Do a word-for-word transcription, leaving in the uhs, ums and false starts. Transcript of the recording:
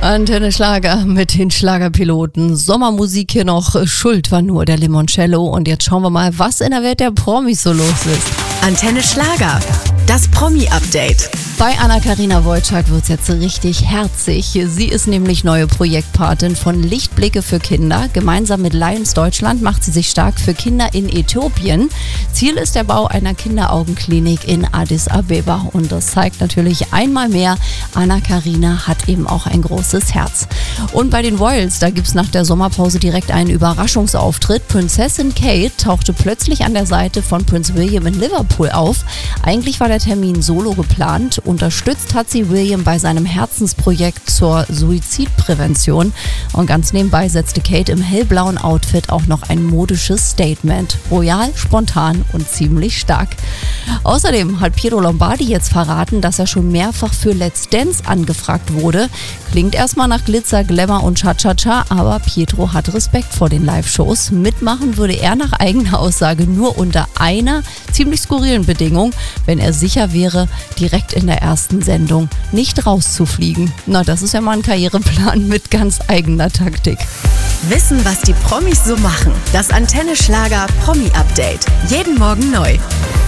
Antenne Schlager mit den Schlagerpiloten. Sommermusik hier noch. Schuld war nur der Limoncello. Und jetzt schauen wir mal, was in der Welt der Promis so los ist. Antenne Schlager, das Promi-Update. Bei Anna-Karina Wojcik wird's jetzt richtig herzig. Sie ist nämlich neue Projektpatin von Lichtblicke für Kinder. Gemeinsam mit Lions Deutschland macht sie sich stark für Kinder in Äthiopien. Ziel ist der Bau einer Kinderaugenklinik in Addis Abeba. Und das zeigt natürlich einmal mehr, Anna-Karina hat eben auch ein großes Herz. Und bei den Royals, da gibt's nach der Sommerpause direkt einen Überraschungsauftritt. Prinzessin Kate tauchte plötzlich an der Seite von Prinz William in Liverpool auf. Eigentlich war der Termin solo geplant. Unterstützt hat sie William bei seinem Herzensprojekt zur Suizidprävention. Und ganz nebenbei setzte Kate im hellblauen Outfit auch noch ein modisches Statement. Royal, spontan und ziemlich stark. Außerdem hat Pietro Lombardi jetzt verraten, dass er schon mehrfach für Let's Dance angefragt wurde. Klingt erstmal nach Glitzer, Glamour und Cha-Cha-Cha, aber Pietro hat Respekt vor den Live-Shows. Mitmachen würde er nach eigener Aussage nur unter einer ziemlich skurrilen Bedingung, wenn er sicher wäre, direkt in der ersten Sendung nicht rauszufliegen. Na, das ist ja mal ein Karriereplan mit ganz eigener Taktik. Wissen, was die Promis so machen. Das Antenne Schlager Promi-Update. Jeden Morgen neu.